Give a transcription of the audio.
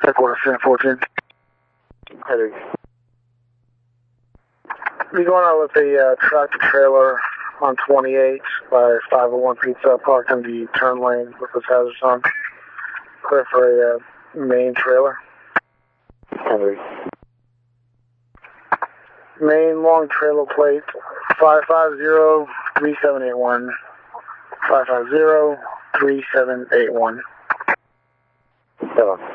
Headquarters, San 14. Heading. We're going out with a tractor trailer on 28 by 501 Pizza, parked in the turn lane with its hazards on. Clear for a main trailer. Heading. Main long trailer plate 550-3781. 550-3781. Yeah.